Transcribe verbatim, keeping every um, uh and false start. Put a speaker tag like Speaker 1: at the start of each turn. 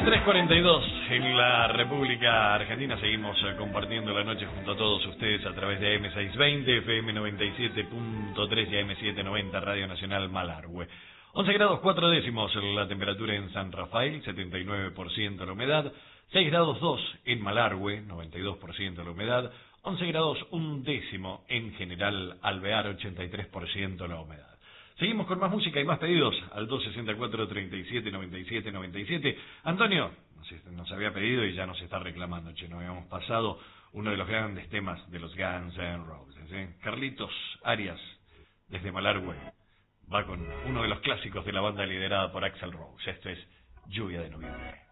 Speaker 1: tres cuarenta y dos en la República Argentina. Seguimos compartiendo la noche junto a todos ustedes a través de A M seiscientos veinte, F M noventa y siete punto tres y A M setecientos noventa Radio Nacional Malargüe. once grados cuatro décimos la temperatura en San Rafael, setenta y nueve por ciento la humedad. seis grados dos en Malargüe, noventa y dos por ciento la humedad. once grados un décimo en General Alvear, ochenta y tres por ciento la humedad. Seguimos con más música y más pedidos al dos sesenta y cuatro, treinta y siete, noventa y siete, noventa y siete. Antonio nos, nos había pedido y ya nos está reclamando, che, no habíamos pasado uno de los grandes temas de los Guns N' Roses, ¿eh? Carlitos Arias, desde Malargüe, va con uno de los clásicos de la banda liderada por Axl Rose. Esto es Lluvia de Noviembre.